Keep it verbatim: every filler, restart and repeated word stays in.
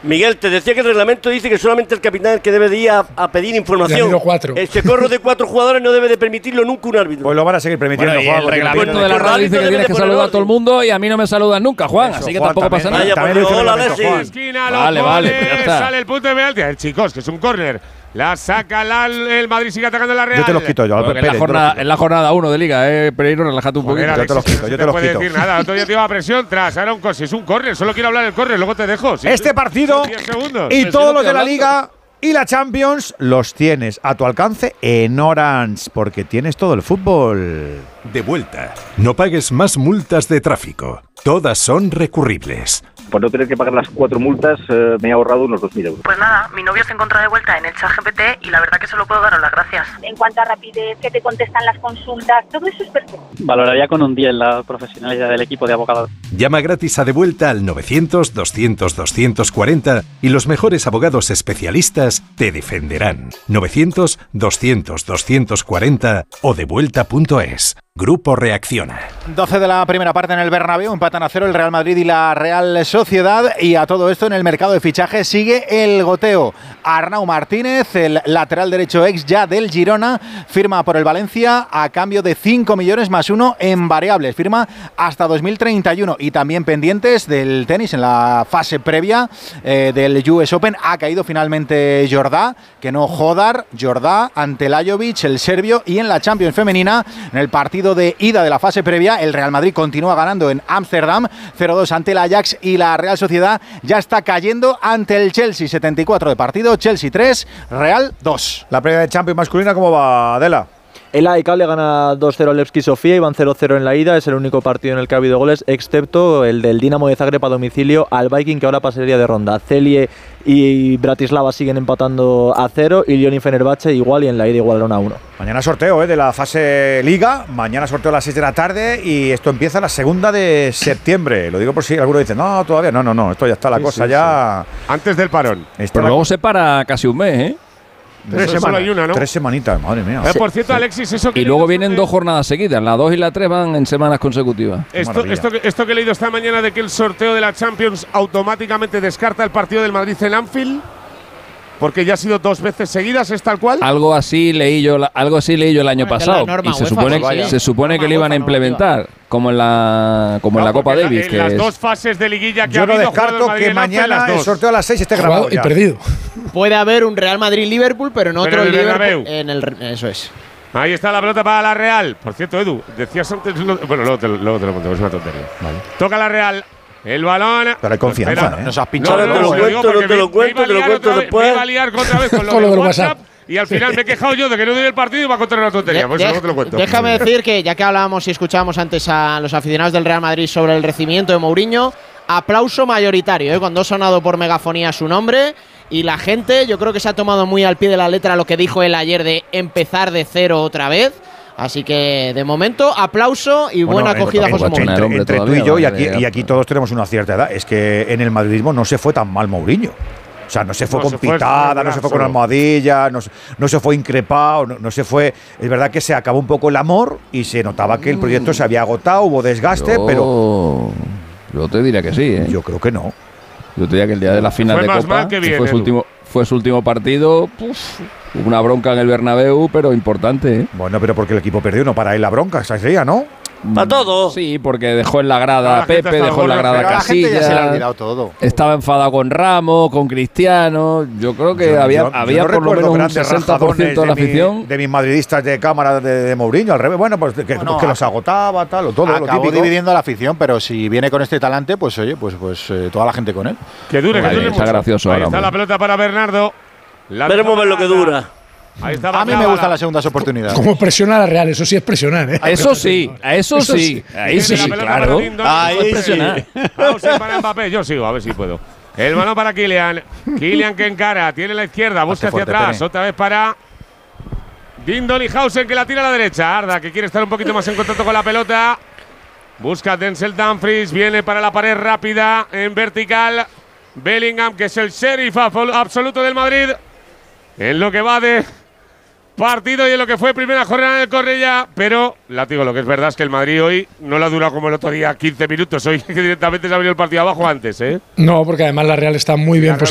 Miguel, te decía que el reglamento dice que solamente el capitán es el que debe de ir a, a pedir información. cuatro. Este corro de cuatro jugadores no debe de permitirlo nunca un árbitro. Pues lo van a seguir permitiendo. Bueno, y Juan, el reglamento de la Juan, radio dice que tienes que saludar a todo el mundo y a mí no me saludan nunca, Juan. Eso, así que Juan, tampoco también, pasa nada. Vaya, también pues, lo dice el hola, reglamento, Alexis. Juan. Esquina, Vale, los vale, goles, pues ya está. sale el punto de penalti. Eh, chicos, que es un córner. La saca la, el Madrid, sigue atacando la Real. Yo te los quito yo. Bueno, Pérez, en, la yo jornada, te los en la jornada uno de Liga, eh, Pereiro, relájate un poquito. Joder, Yo te los Alexis, quito, yo no te los puede quito. decir nada. Otro día te iba a presión tras. Ahora un córner. Es un córner. Solo quiero hablar del córner. Luego te dejo. Sí, Este sí. partido diez segundos. y Pero si todos no los estoy de la hablando. Liga y la Champions los tienes a tu alcance en Orange, porque tienes todo el fútbol. De vuelta. No pagues más multas de tráfico. Todas son recurribles. Por no tener que pagar las cuatro multas, eh, me he ahorrado unos dos mil euros. Pues nada, mi novio se encuentra de vuelta en el ChatGPT y la verdad que solo puedo daros las gracias. En cuanto a rapidez, que te contestan las consultas, todo eso es perfecto. Valoraría con un diez la profesionalidad del equipo de abogados. Llama gratis a De Vuelta al novecientos, doscientos, doscientos cuarenta y los mejores abogados especialistas te defenderán. novecientos, doscientos, doscientos cuarenta o devuelta punto es. Grupo Reacciona. doce de la primera parte en el Bernabéu, empatan a cero el Real Madrid y la Real Sociedad, y a todo esto en el mercado de fichajes sigue el goteo. Arnau Martínez, el lateral derecho ex ya del Girona, firma por el Valencia a cambio de cinco millones más uno en variables, firma hasta dos mil treinta y uno. Y también pendientes del tenis en la fase previa eh, del U S Open, ha caído finalmente Jordá, que no Jodar, Jordá ante Lajovic, el serbio, y en la Champions femenina, en el partido de ida de la fase previa, el Real Madrid continúa ganando en Ámsterdam cero dos ante el Ajax, y la Real Sociedad ya está cayendo ante el Chelsea. setenta y cuatro de partido, Chelsea tres, Real dos. La previa de Champions masculina, ¿cómo va, Adela? El A E K le gana dos cero al Levski Sofía y van cero cero en la ida. Es el único partido en el que ha habido goles, excepto el del Dinamo de Zagreb a domicilio al Viking, que ahora pasaría de ronda. Celie y Bratislava siguen empatando a cero y Lyon y Fenerbahce igual, y en la ida igualaron a uno. Mañana sorteo eh, de la fase Liga, mañana sorteo a las seis de la tarde y esto empieza la segunda de septiembre. Lo digo por si alguno dice, no, todavía no, no, no, esto ya está la Sí, cosa sí, ya… sí. Antes del parón. Está Pero la- luego se para casi un mes, ¿eh? Tres Solo semanas, hay una, ¿no? tres semanitas, madre mía. Eh, por cierto, Alexis, eso que Y he luego leído vienen sobre- dos jornadas seguidas, la dos y la tres van en semanas consecutivas. Esto, maravilla. esto, que, esto que he leído esta mañana de que el sorteo de la Champions automáticamente descarta el partido del Madrid en Anfield, porque ya ha sido dos veces seguidas, ¿es tal cual? Algo así leí yo, la- algo así leí yo el año Bueno, que es pasado la norma y se UEFA, supone, pues vaya. se supone que Norma lo iban a UEFA normativa. implementar como en la como en No, la Copa porque Davis, en que las es dos fases de liguilla que Yo ha no habido, ha jugado descarto el Madrid que en Anfield, mañana las el dos. sorteo a las seis esté grabado Jugado y ya. perdido. Puede haber un Real Madrid-Liverpool, pero no Pero otro en el Liverpool Bernabéu. en el… Eso es. Ahí está la pelota para la Real. Por cierto, Edu, decías antes… lo- bueno, luego te, luego te lo cuento, es una tontería. Vale. Toca la Real. El balón. Pero hay confianza, Espera, ¿eh? Nos has No, pinchado no, el no, te lo lo globo, ¿eh? digo cuento, porque no te lo me- cuento, me iba a te lo liar cuento otra vez- después. Me iba a liar otra vez con lo, Con lo del del WhatsApp, WhatsApp. y al final me he quejado yo de que no doy el partido y va a contar una tontería. Pues De- luego te lo cuento. Déjame decir que, ya que hablábamos y escuchábamos antes a los aficionados del Real Madrid sobre el recibimiento de Mourinho, aplauso mayoritario, ¿eh? Cuando ha sonado por megafonía su nombre, y la gente, yo creo que se ha tomado muy al pie de la letra lo que dijo él ayer de empezar de cero otra vez. Así que, de momento, aplauso y Bueno, buena en- acogida a en- José entre- Mourinho. entre, hombre, entre tú todavía, y yo, y vale, aquí, ya. y aquí todos tenemos una cierta edad, es que en el madridismo no se fue tan mal Mourinho. O sea, no se fue No con se fue, pitada, fue no se fue con solo. almohadilla, no, se- no se fue increpado, no, no se fue… Es verdad que se acabó un poco el amor y se notaba que el proyecto se había agotado, hubo desgaste, yo, pero yo te diría que sí, ¿eh? yo creo que no. Yo te diría que el día de la final Fue de más Copa mal que bien, fue su Edu. último fue su último partido, puf, una bronca en el Bernabéu, pero importante, ¿eh? Bueno, pero porque el equipo perdió, no para él la bronca, esa sería, ¿no? Para todo. Sí, porque dejó en la grada No, la a gente Pepe, está dejó en la gorda, grada Pero a a la gente ya se le ha Casillas. olvidado todo. Estaba enfadado con Ramos, con Cristiano. Yo creo que Yo- había, yo- yo había no por lo recuerdo menos un grandes sesenta por ciento de la rajadones mi- afición. de mis madridistas de cámara de, de Mourinho, al revés. Bueno, pues que, Bueno, que los agotaba, tal, o todo lo Acabó típico. dividiendo a la afición, pero si viene con este talante, pues oye, pues, pues eh, toda la gente con él. Que dure, que Vale, dure está mucho. gracioso Ahí ahora, está hombre. la pelota para Bernardo. La Veremos ver lo que pelota- dura. Ahí está A mí me Bernardo. gustan las segundas oportunidades. Como presiona a la Real, eso sí es presionar, ¿eh? Eso sí, eso Eso sí, sí. ahí sí, Tiene la pelota claro. para Dindon. Ahí Eso es sí. presionar. Hausen para Mbappé. Yo sigo, a ver si puedo. El balón para Kylian. Kylian que encara, tiene la izquierda, busca hacia fuerte, atrás. Pene. Otra vez para Dindon y Hausen que la tira a la derecha. Arda que quiere estar un poquito más en contacto con la pelota. Busca Denzel Dumfries, viene para la pared rápida en vertical. Bellingham, que es el sheriff absoluto del Madrid. En lo que va de partido y en lo que fue primera jornada del Cornellà, pero látigo, lo que es verdad es que el Madrid hoy no la ha durado como el otro día quince minutos, hoy directamente se ha venido el partido abajo antes, ¿eh? No, porque además la Real está muy bien La Real